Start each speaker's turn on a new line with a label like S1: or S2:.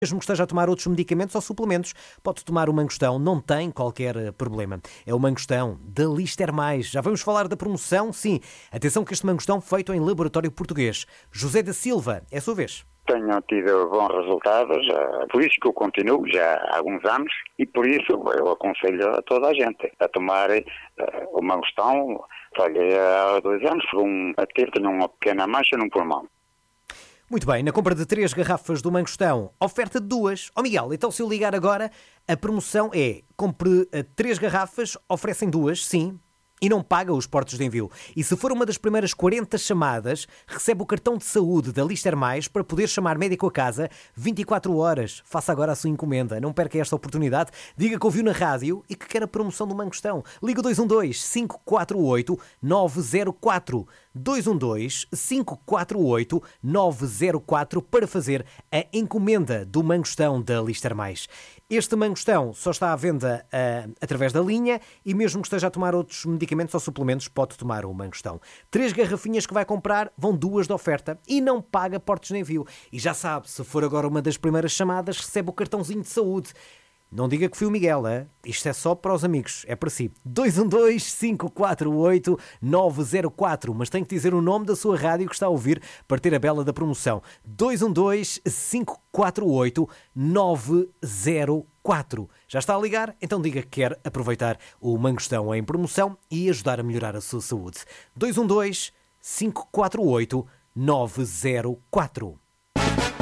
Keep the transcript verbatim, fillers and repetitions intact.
S1: Mesmo que esteja a tomar outros medicamentos ou suplementos, pode tomar o Mangostão, não tem qualquer problema. É o Mangostão da Lister Mais. Já vamos falar da promoção? Sim. Atenção que este Mangostão feito em laboratório português. José da Silva, é a sua vez.
S2: Tenho tido bons resultados, por isso que eu continuo já há alguns anos e por isso eu aconselho a toda a gente a tomar uh, o Mangostão. Olha, há dois anos foi um, a ter tinha uma pequena mancha no pulmão.
S1: Muito bem, na compra de três garrafas do Mangostão, oferta de duas. Ó oh Miguel, então se eu ligar agora, a promoção é, compre três garrafas, oferecem duas, sim, e não paga os portos de envio. E se for uma das primeiras quarenta chamadas, recebe o cartão de saúde da Lister Mais para poder chamar médico a casa vinte e quatro horas. Faça agora a sua encomenda. Não perca esta oportunidade. Diga que ouviu na rádio e que quer a promoção do Mangostão. Liga dois um dois, cinco quatro oito, nove zero quatro. dois um dois, cinco quatro oito, nove zero quatro para fazer a encomenda do Mangostão da Lister Mais. Este Mangostão só está à venda uh, através da linha e mesmo que esteja a tomar outros medicamentos ou suplementos, pode tomar o Mangostão. Três garrafinhas que vai comprar, vão duas de oferta e não paga portos de envio. E já sabe, se for agora uma das primeiras chamadas, recebe o cartãozinho de saúde. Não diga que foi o Miguel, é? Isto é só para os amigos, é para si. dois um dois, cinco quatro oito, nove zero quatro, mas tem que dizer o nome da sua rádio que está a ouvir para ter a bela da promoção. dois um dois, cinco quatro oito, nove zero quatro. Já está a ligar? Então diga que quer aproveitar o Mangostão em promoção e ajudar a melhorar a sua saúde. dois um dois, cinco quatro oito, nove zero quatro.